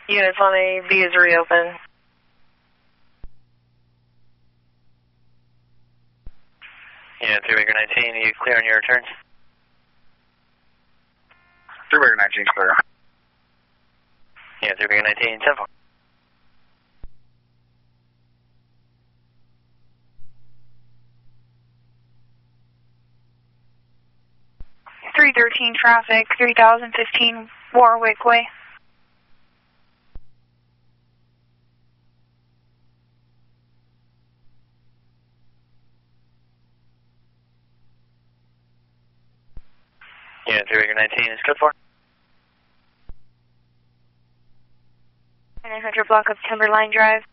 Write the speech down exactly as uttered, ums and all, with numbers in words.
Units on A, B is reopen. Unit three Baker nineteen, you clear on your returns? three Baker nineteen, clear. Unit three Baker nineteen, ten four. three thirteen traffic, three thousand fifteen Warwick Way. Unit three Baker nineteen is code four. nine hundred block of Timberline Drive.